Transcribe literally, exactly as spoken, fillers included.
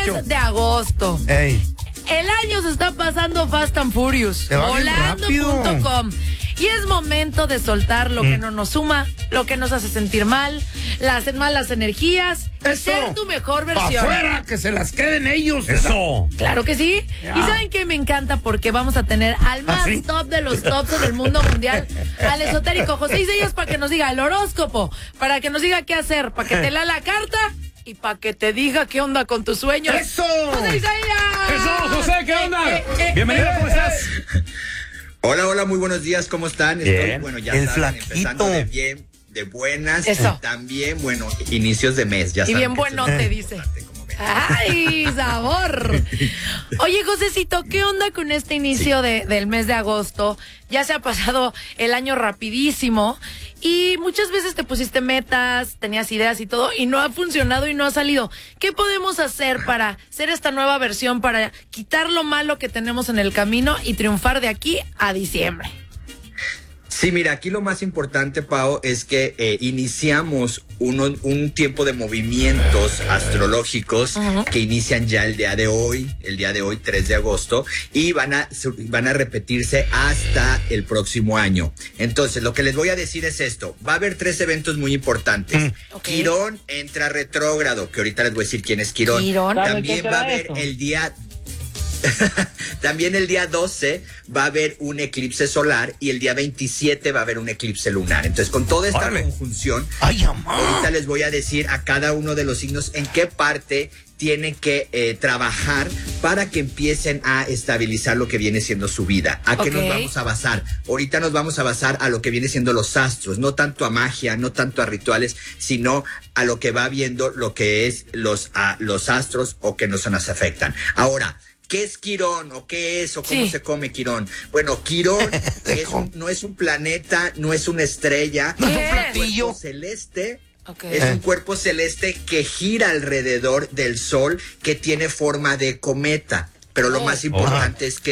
mes de agosto. Ey. El año se está pasando fast and furious. Volando punto com. Y es momento de soltar lo mm. que no nos suma, lo que nos hace sentir mal, las malas energías. Eso. Y ser tu mejor versión. Pa' afuera, que se las queden ellos. Eso. Claro que sí. Ya. Y ¿saben qué? Me encanta porque vamos a tener al más ¿Ah, sí? top de los tops del mundo mundial, al esotérico José Isaías, para que nos diga el horóscopo, para que nos diga qué hacer, para que te lea la carta y para que te diga qué onda con tus sueños. ¡Eso! ¡José Isaías! Eso, José, ¿qué onda? Eh, eh, Bienvenido, eh, ¿cómo estás? Hola, hola, muy buenos días, ¿cómo están? Bien. Estoy, bueno, ya El saben, flaquito. empezando de bien, de buenas. Eso. También, bueno, inicios de mes, ya Y saben. bien que bueno es te muy dice. importante, como ven. ¡Ay, sabor! Oye, Josecito, ¿qué onda con este inicio de, del mes de agosto? Ya se ha pasado el año rapidísimo y muchas veces te pusiste metas, tenías ideas y todo y no ha funcionado y no ha salido. ¿Qué podemos hacer para ser esta nueva versión, para quitar lo malo que tenemos en el camino y triunfar de aquí a diciembre? Sí, mira, aquí lo más importante, Pao, es que eh, iniciamos uno, un tiempo de movimientos astrológicos uh-huh. que inician ya el día de hoy, el día de hoy, tres de agosto, y van a, van a repetirse hasta el próximo año. Entonces, lo que les voy a decir es esto. Va a haber tres eventos muy importantes. Mm. Okay. Quirón entra retrógrado, que ahorita les voy a decir quién es Quirón. Quirón. También va a haber eso? el día... También el día doce va a haber un eclipse solar y el día veintisiete va a haber un eclipse lunar. Entonces, con toda esta Órale. conjunción, Ay, ahorita les voy a decir a cada uno de los signos en qué parte tienen que eh, trabajar para que empiecen a estabilizar lo que viene siendo su vida. ¿A qué okay. nos vamos a basar? Ahorita nos vamos a basar a lo que viene siendo los astros, no tanto a magia, no tanto a rituales, sino a lo que va viendo lo que es los, a, los astros o que nos, nos afectan. Ahora, ¿qué es Quirón o qué es o cómo sí. se come Quirón? Bueno, Quirón es un, no es un planeta, no es una estrella, ¿No es un platillo? cuerpo celeste. Okay. Es un cuerpo celeste que gira alrededor del Sol, que tiene forma de cometa. Pero lo oh. más importante oh. es que